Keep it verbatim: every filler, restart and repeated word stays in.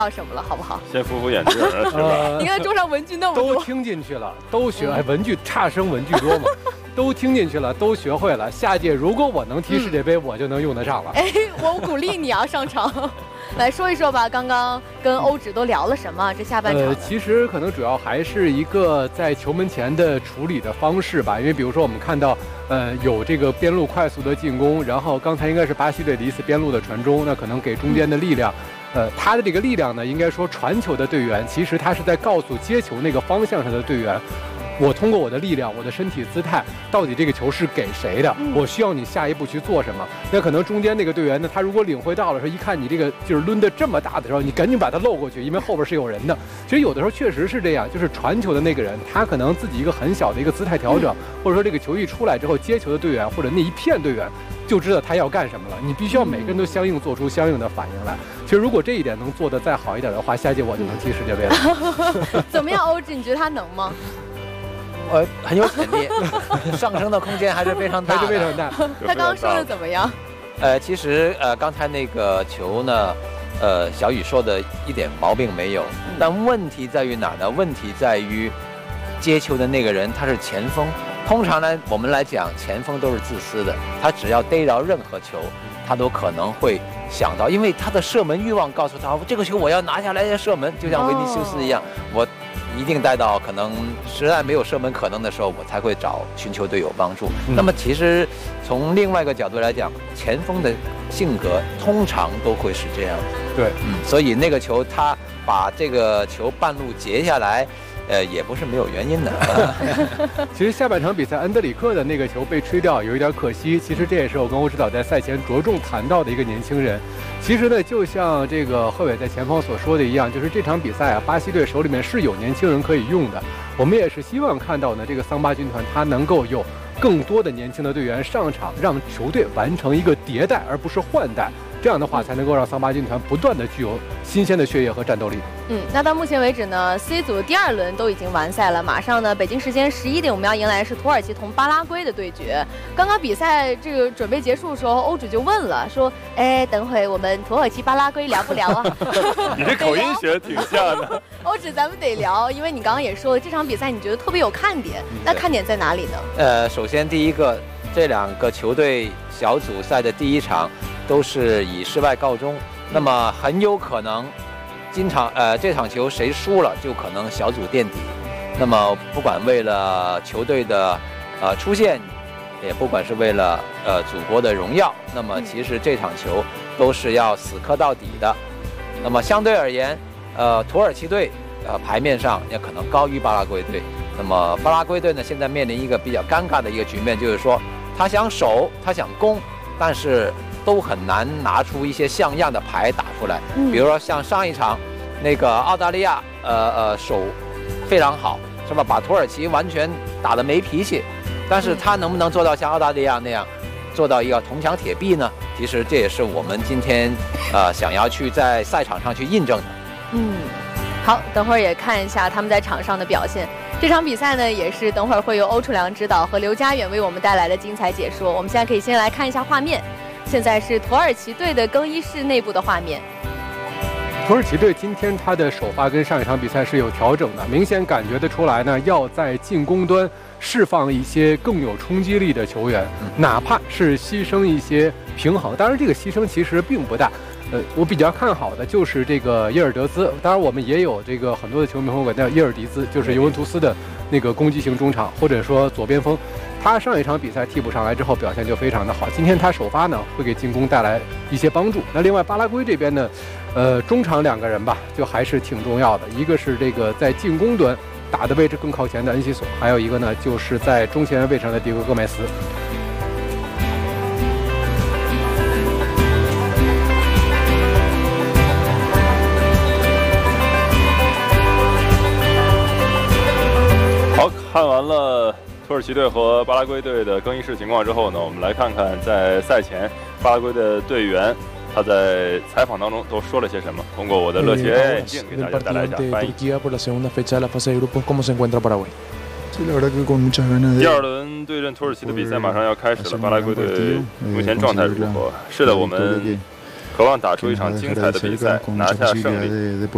什么了，好不好？ 先敷敷眼镜是吧？ 你看桌上文具那么多， 都听进去了，都学，哎，文具差生文具多嘛，都听进去了，都学会了。下届如果我能踢世界杯，我就能用得上了。 哎，我鼓励你啊，上场。来说一说吧，刚刚跟欧指都聊了什么？这下半场、 呃，其实可能主要还是一个在球门前的处理的方式吧。因为比如说我们看到，呃，有这个边路快速的进攻，然后刚才应该是巴西队的一次边路的传中，那可能给中间的力量。呃，他的这个力量呢，应该说传球的队员，其实他是在告诉接球那个方向上的队员，我通过我的力量，我的身体姿态，到底这个球是给谁的？我需要你下一步去做什么？那可能中间那个队员呢，他如果领会到了，说一看你这个就是抡得这么大的时候，你赶紧把它漏过去，因为后边是有人的。其实有的时候确实是这样，就是传球的那个人，他可能自己一个很小的一个姿态调整，或者说这个球一出来之后，接球的队员或者那一片队员就知道他要干什么了。你必须要每个人都相应做出相应的反应来。其实如果这一点能做得再好一点的话，下届我就能踢世界杯了。 怎么样，欧指？你觉得他能吗？ 呃，很有潜力，上升的空间还是非常大的， 还是非常大。 他刚刚说的怎么样？ 呃，其实呃，刚才那个球呢，呃，小雨说的一点毛病没有，但问题在于哪呢？问题在于接球的那个人他是前锋。通常呢，我们来讲，前锋都是自私的，他只要逮着任何球，他都可能会想到，因为他的射门欲望告诉他，这个球我要拿下来射门，就像维尼修斯一样，我一定待到可能实在没有射门可能的时候，我才会找寻求队友帮助。嗯、那么其实从另外一个角度来讲，前锋的性格通常都会是这样子。 对， 嗯，所以那个球他把这个球半路截下来。呃，也不是没有原因的。 其实下半场比赛，恩德里克的那个球被吹掉，有一点可惜。其实这也是我跟欧指导在赛前着重谈到的一个年轻人。其实呢，就像这个贺炜在前方所说的一样，就是这场比赛啊，巴西队手里面是有年轻人可以用的。我们也是希望看到呢，这个桑巴军团他能够有更多的年轻的队员上场，让球队完成一个迭代，而不是换代。这样的话，才能够让桑巴军团不断的具有新鲜的血液和战斗力。 嗯，那到目前为止呢 ，C 组第二轮都已经完赛了，马上呢，北京时间十一点，我们要迎来的是土耳其同巴拉圭的对决。刚刚比赛这个准备结束的时候，欧指就问了，说：“哎，等会我们土耳其巴拉圭聊不聊啊？” 你这口音学的挺像的。 欧指，咱们得聊，因为你刚刚也说了，这场比赛你觉得特别有看点，那看点在哪里呢？ 呃，首先第一个，这两个球队小组赛的第一场。都是以失败告终，那么很有可能，今场呃这场球谁输了，就可能小组垫底。那么不管为了球队的呃出现，也不管是为了呃祖国的荣耀，那么其实这场球都是要死磕到底的。那么相对而言，呃土耳其队呃牌面上也可能高于巴拉圭队。那么巴拉圭队呢，现在面临一个比较尴尬的一个局面，就是说他想守，他想攻，但是都很难拿出一些像样的牌打出来，比如说像上一场，那个澳大利亚，呃呃手非常好，是吧？把土耳其完全打得没脾气，但是他能不能做到像澳大利亚那样，做到一个铜墙铁壁呢？其实这也是我们今天，呃想要去在赛场上去印证的。 嗯，好，等会儿也看一下他们在场上的表现。这场比赛呢，也是等会儿会由欧楚良指导和刘佳远为我们带来的精彩解说。我们现在可以先来看一下画面。现在是土耳其队的更衣室内部的画面。 土耳其队今天他的首发跟上一场比赛是有调整的，明显感觉得出来呢，要在进攻端释放一些更有冲击力的球员，哪怕是牺牲一些平衡。当然，这个牺牲其实并不大。呃，我比较看好的就是这个耶尔德兹，当然我们也有这个很多的球迷会管叫耶尔迪兹，就是尤文图斯的那个攻击型中场，或者说左边锋。他上一场比赛替补上来之后表现就非常的好，今天他首发呢会给进攻带来一些帮助。那另外巴拉圭这边呢，呃，中场两个人吧，就还是挺重要的，一个是这个在进攻端打的位置更靠前的恩西索，还有一个呢就是在中前卫位置上的迪戈戈麦斯。 好，看完了土耳其队和巴拉圭队的更衣室情况之后呢，我们来看看在赛前巴拉圭的队员他在采访当中都说了些什么。通过我的乐奇 A I 眼镜给大家带来一下翻译。第二轮对阵土耳其的比赛马上要开始了，巴拉圭队目前状态如何？是的，我们渴望打出一场精彩的比赛，拿下胜利。